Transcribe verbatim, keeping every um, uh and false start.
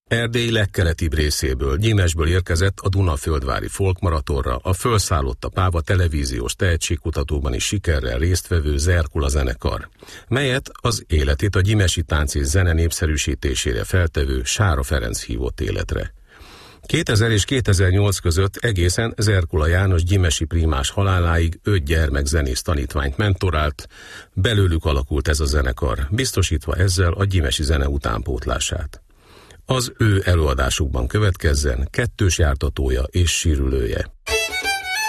Erdély legkeletibb részéből, Gyimesből érkezett a Dunaföldvári folkmaratonra a fölszállott a Páva televíziós tehetségkutatóban is sikerrel résztvevő Zerkula zenekar, melyet az életét a gyimesi tánc és zene népszerűsítésére feltevő Sára Ferenc hívott életre. kétezer és kétezer-nyolc között egészen Zerkula János gyimesi prímás haláláig öt gyermekzenész tanítványt mentorált, belőlük alakult ez a zenekar, biztosítva ezzel a gyimesi zene utánpótlását. Az ő előadásukban következzen kettős jártatója és sírülője.